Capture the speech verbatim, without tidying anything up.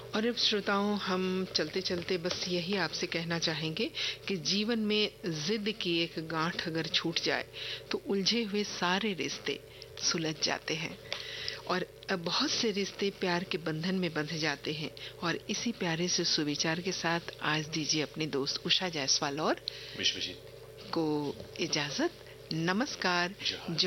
और अब श्रोताओं, हम चलते चलते बस यही आपसे कहना चाहेंगे कि जीवन में जिद की एक गांठ अगर छूट जाए तो उलझे हुए सारे रिश्ते सुलझ जाते हैं और अब बहुत से रिश्ते प्यार के बंधन में बंध जाते हैं। और इसी प्यारे से सुविचार के साथ आज दीजिए अपने दोस्त उषा जायसवाल और विश्वजीत को इजाजत। नमस्कार।